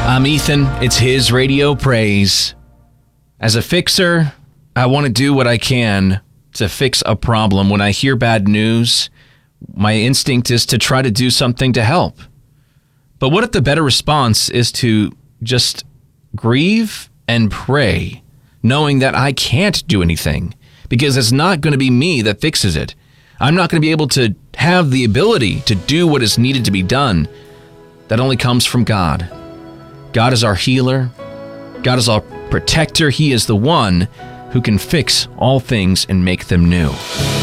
I'm Ethan. It's his Radio Praise. As a fixer, I want to do what I can to fix a problem. When I hear bad news, my instinct is to try to do something to help. But what if the better response is to just grieve and pray, knowing that I can't do anything, because it's not going to be me that fixes it. I'm not going to be able to have the ability to do what is needed to be done. That only comes from God. God is our healer. God is our protector. He is the one who can fix all things and make them new.